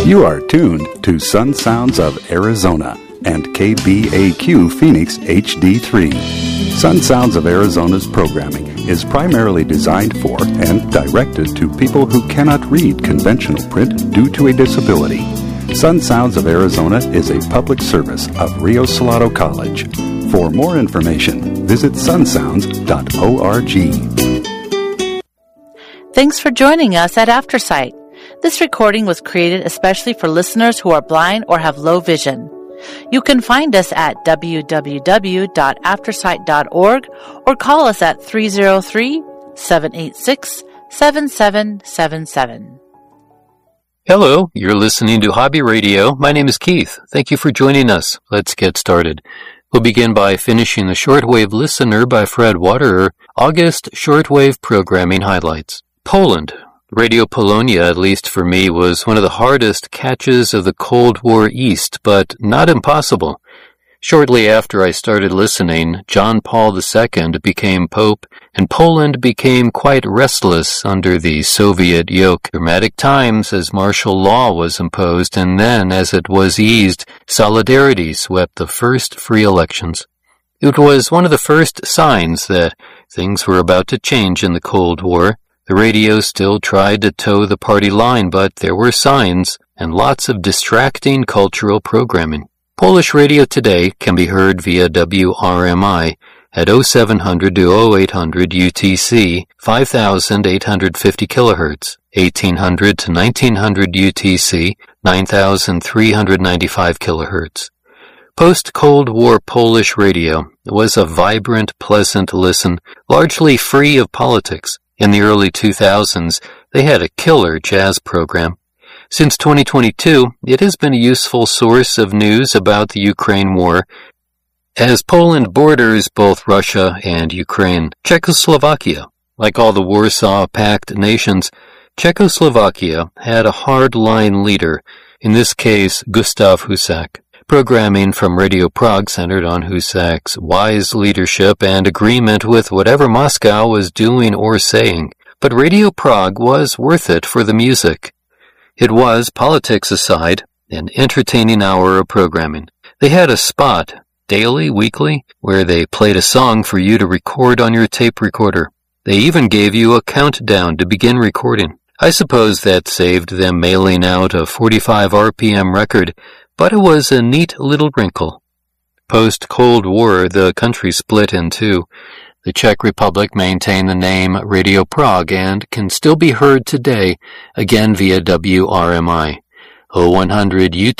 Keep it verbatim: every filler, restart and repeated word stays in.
You are tuned to Sun Sounds of Arizona and K B A Q Phoenix H D three. Sun Sounds of Arizona's programming is primarily designed for and directed to people who cannot read conventional print due to a disability. Sun Sounds of Arizona is a public service of Rio Salado College. For more information, visit sun sounds dot org. Thanks for joining us at AfterSight. This recording was created especially for listeners who are blind or have low vision. You can find us at w w w dot aftersight dot org or call us at three oh three, seven eight six, seven seven seven seven. Hello, you're listening to Hobby Radio. My name is Keith. Thank you for joining us. Let's get started. We'll begin by finishing the Shortwave Listener by Fred Waterer, August Shortwave Programming Highlights. Poland. Radio Polonia, at least for me, was one of the hardest catches of the Cold War East, but not impossible. Shortly after I started listening, John Paul the Second became Pope, and Poland became quite restless under the Soviet yoke. Dramatic times as martial law was imposed, and then, as it was eased, solidarity swept the first free elections. It was one of the first signs that things were about to change in the Cold War. The radio still tried to toe the party line, but there were signs and lots of distracting cultural programming. Polish radio today can be heard via W R M I at oh seven hundred to oh eight hundred U T C, five thousand eight hundred fifty kilohertz, eighteen hundred to nineteen hundred U T C, nine thousand three hundred ninety-five kilohertz. Post-Cold War Polish radio was a vibrant, pleasant listen, largely free of politics. In the early two thousands, they had a killer jazz program. Since twenty twenty-two, it has been a useful source of news about the Ukraine war. As Poland borders both Russia and Ukraine, Czechoslovakia, like all the Warsaw Pact nations, Czechoslovakia had a hard-line leader, in this case Gustav Husak. Programming from Radio Prague centered on Husak's wise leadership and agreement with whatever Moscow was doing or saying. But Radio Prague was worth it for the music. It was, politics aside, an entertaining hour of programming. They had a spot, daily, weekly, where they played a song for you to record on your tape recorder. They even gave you a countdown to begin recording. I suppose that saved them mailing out a forty-five R P M record, but it was a neat little wrinkle. Post-Cold War, the country split in two. The Czech Republic maintained the name Radio Prague and can still be heard today, again via W R M I. oh one hundred U